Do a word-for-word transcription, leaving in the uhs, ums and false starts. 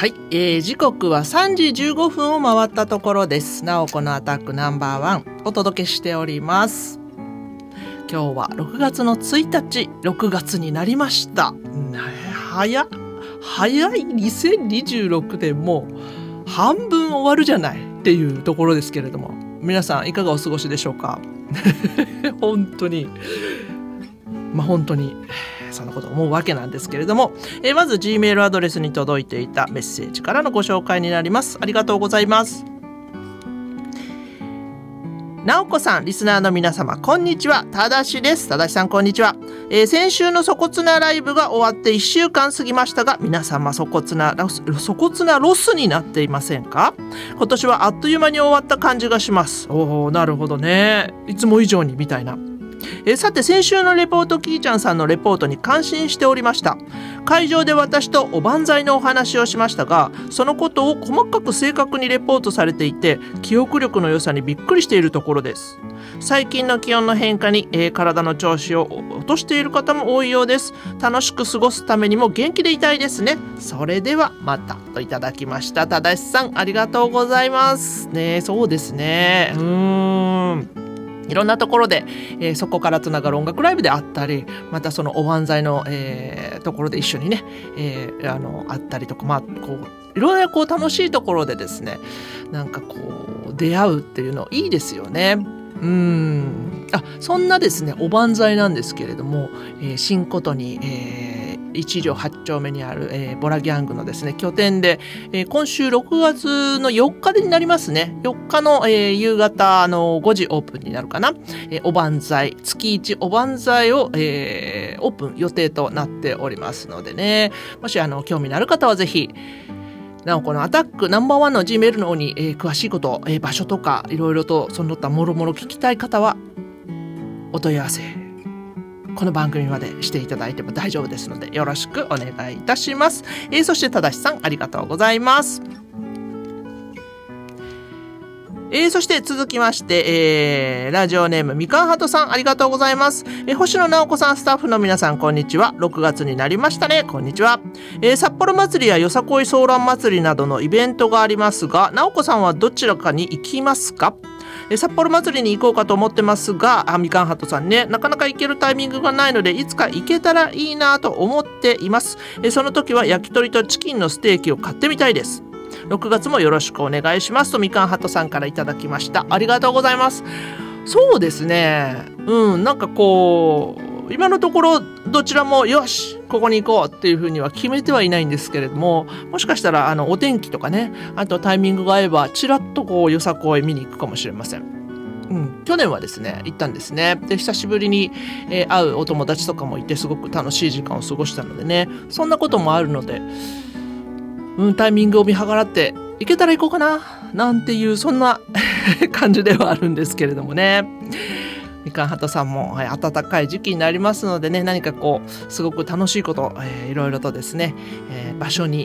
はい、えー、時刻はさんじじゅうごふんを回ったところです。なおこのアタックナンバーワンお届けしております。今日はろくがつのついたち、ろくがつになりました。早早いにせんにじゅうろくねんも半分終わるじゃないっていうところですけれども、皆さんいかがお過ごしでしょうか。本当にまあ本当にそんなこと思うわけなんですけれども、えー、まず G メールアドレスに届いていたメッセージからのご紹介になります。ありがとうございます。なおこさん、リスナーの皆様こんにちは。ただしです。ただしさんこんにちは。えー、先週の粗骨なライブが終わっていっしゅうかん過ぎましたが、皆様粗骨なロス粗骨なロスになっていませんか？今年はあっという間に終わった感じがします。おー、なるほどね。いつも以上にみたいな。えー、さて先週のレポート、キーちゃんさんのレポートに感心しておりました。会場で私とおばんざいのお話をしましたが、そのことを細かく正確にレポートされていて、記憶力の良さにびっくりしているところです。最近の気温の変化に、えー、体の調子を落としている方も多いようです。楽しく過ごすためにも元気でいたいですね。それではまたといただきました。ただしさん、ありがとうございますね。そうですね、うーんいろんなところで、えー、そこからつながる音楽ライブであったり、またそのおばんざいの、えー、ところで一緒にね、えー、あのあったりとか、まあこういろいろこう楽しいところでですね、なんかこう出会うっていうのいいですよね。うーんあそんなですねおばんざいなんですけれども、えー、新琴に、えー一条八丁目にある、えー、ボラギャングのですね拠点で、えー、今週ろくがつのよっかになりますね。よっかの、えー、夕方のごじオープンになるかな、えー、おばんざい月いちおばんざいを、えー、オープン予定となっておりますのでね、もしあの興味のある方はぜひなおこのアタックナンバーワンの G メールの方に、えー、詳しいこと、えー、場所とかいろいろとその他もろもろ聞きたい方はお問い合わせこの番組までしていただいても大丈夫ですのでよろしくお願いいたします。えー、そしてただしさんありがとうございます。えー、そして続きまして、えー、ラジオネームみかんはとさんありがとうございます。えー、星野直子さん、スタッフの皆さんこんにちは。ろくがつになりましたね。こんにちは。えー、札幌祭りやよさこいソーラン祭りなどのイベントがありますが、直子さんはどちらかに行きますか？えー、札幌祭りに行こうかと思ってますが、あみかんはとさんね、なかなか行けるタイミングがないのでいつか行けたらいいなと思っています。えー、その時は焼き鳥とチキンのステーキを買ってみたいです。ろくがつもよろしくお願いしますとみかんはとさんからいただきました。ありがとうございます。そうですね、うんなんかこう今のところどちらもよしここに行こうっていうふうには決めてはいないんですけれども、もしかしたらあのお天気とかね、あとタイミングが合えばちらっとこうよさこい見に行くかもしれません。うん、去年はですね行ったんですね。で久しぶりに、えー、会うお友達とかもいてすごく楽しい時間を過ごしたのでね、そんなこともあるので、うん、タイミングを見計らっていけたら行こうかななんていうそんな感じではあるんですけれどもね。みかんはとさんも、はい、暖かい時期になりますのでね、何かこうすごく楽しいこと、えー、いろいろとですね、えー、場所に